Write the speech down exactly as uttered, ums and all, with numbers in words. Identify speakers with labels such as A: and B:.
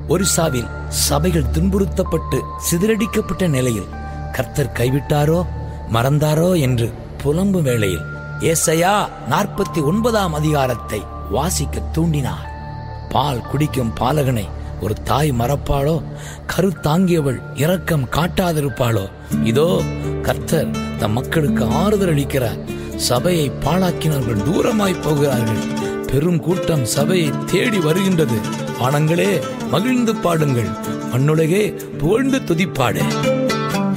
A: ஒரிசாவில் சபைகள் துன்புறுத்தப்பட்டு சிதறடிக்கப்பட்ட நிலையில் கர்த்தர் கைவிட்டாரோ மறந்தாரோ என்று புலம்பும் வேளையில் ஏசாயா நாற்பத்தி ஒன்பதாம் அதிகாரத்தை வாசிக்க தூண்டினார். பால் குடிக்கும் பாலகனை ஒரு தாய் மறப்பாளோ? கரு தாங்கியவள் இரக்கம் காட்டாதிருப்பாளோ? இதோ கர்த்தர் தம் மக்களுக்கு ஆறுதல் அளிக்கிறார். சபையை பாழாக்கினவர்கள் தூரமாய் போகிறார்கள். பெரும் கூட்டம் சபையை தேடி வருகின்றது. வானங்களே மகிழ்ந்து பாடுங்கள், மண்ணுலகே புகழ்ந்து துதிப்பாடு.